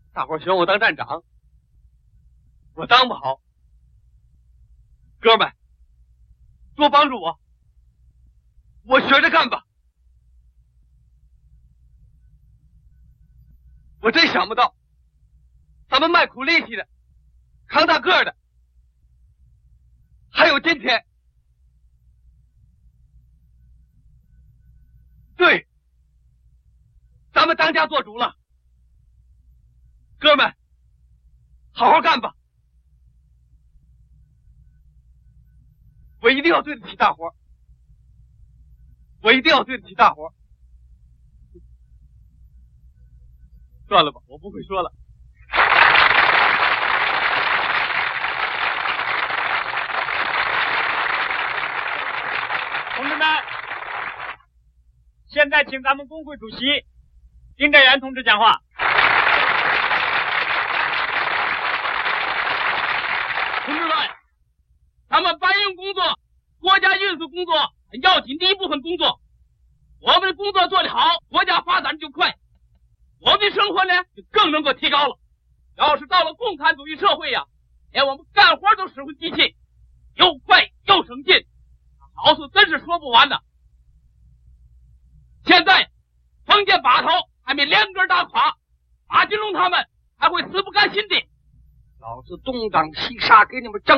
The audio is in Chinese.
大伙选我当站长，我当不好。哥们，多帮助我，我学着干吧。我真想不到，咱们卖苦力气的、扛大个的，还有今天。对，咱们当家做主了。哥们，好好干吧！我一定要对得起大伙，我一定要对得起大伙。算了吧，我不会说了。 同志们，现在请咱们工会主席丁振元同志讲话。同志们，咱们搬运工作、国家运输工作很要紧的一部分工作，我们的工作做得好，国家发展就快，我们的生活呢就更能够提高了。要是到了共产主义社会呀，连我们干活都使唤机器，又快又省劲，好处真是说不完的。现在封建把头还没连根打垮，马金龙他们还会死不甘心的。 老子东挡西杀，给你们争